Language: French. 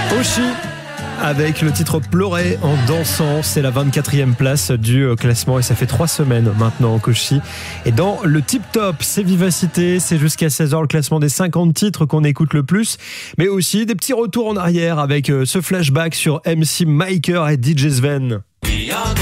Oshi avec le titre Pleurer en dansant, c'est la 24e place du classement et ça fait 3 semaines maintenant qu'Oshi est dans le tip top. C'est Vivacité, c'est jusqu'à 16h le classement des 50 titres qu'on écoute le plus, mais aussi des petits retours en arrière avec ce flashback sur MC Maker et DJ Sven.